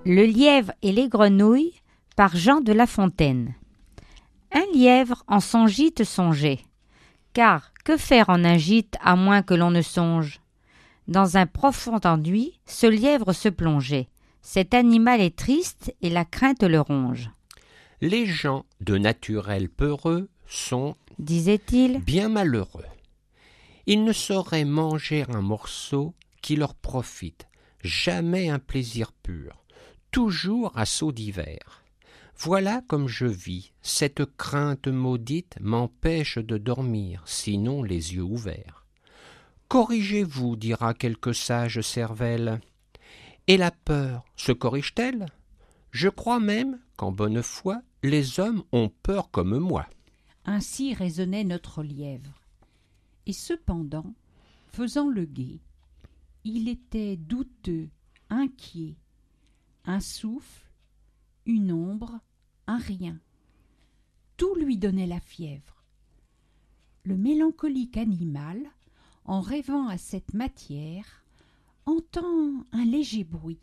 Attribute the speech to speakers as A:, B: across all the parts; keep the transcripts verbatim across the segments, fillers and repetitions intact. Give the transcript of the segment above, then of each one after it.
A: Le lièvre et les grenouilles par Jean de La Fontaine. Un lièvre en son gîte songeait, car que faire en un gîte à moins que l'on ne songe? Dans un profond ennui, ce lièvre se plongeait. Cet animal est triste et la crainte le ronge.
B: Les gens de naturel peureux sont,
A: disait-il,
B: bien malheureux. Ils ne sauraient manger un morceau qui leur profite, jamais un plaisir pur, toujours à sauts divers. Voilà comme je vis, cette crainte maudite m'empêche de dormir, sinon les yeux ouverts. Corrigez-vous, dira quelque sage cervelle. Et la peur se corrige-t-elle? Je crois même qu'en bonne foi, les hommes ont peur comme moi.
C: Ainsi raisonnait notre lièvre. Et cependant, faisant le guet, il était douteux, inquiet, un souffle, une ombre, un rien. Tout lui donnait la fièvre. Le mélancolique animal, en rêvant à cette matière, entend un léger bruit.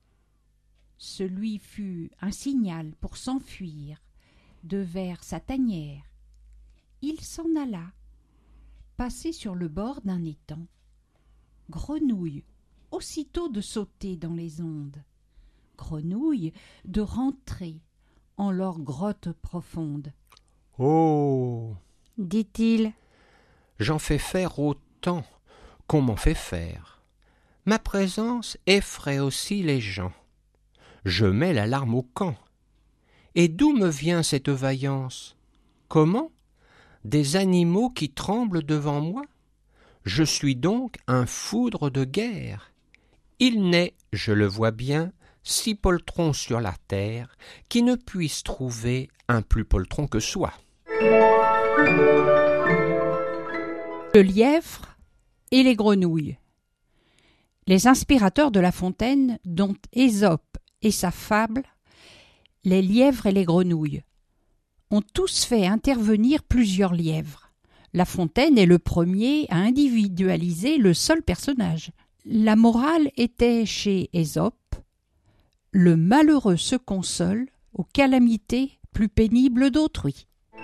C: Ce lui fut un signal pour s'enfuir de vers sa tanière. Il s'en alla, passer sur le bord d'un étang. Grenouille, aussitôt de sauter dans les ondes. Grenouille, de rentrer en leur grotte profonde.
B: « Oh !»
A: dit-il,
B: « J'en fais faire autant qu'on m'en fait faire. Ma présence effraie aussi les gens. Je mets la larme au camp. Et d'où me vient cette vaillance? Comment? Des animaux qui tremblent devant moi? Je suis donc un foudre de guerre. Il n'est, je le vois bien, six poltrons sur la terre qui ne puissent trouver un plus poltron que soi. »
C: Le lièvre et les grenouilles. Les inspirateurs de La Fontaine, dont Ésope et sa fable, les lièvres et les grenouilles, ont tous fait intervenir plusieurs lièvres. La Fontaine est le premier à individualiser le seul personnage. La morale était chez Ésope: le malheureux se console aux calamités plus pénibles d'autrui.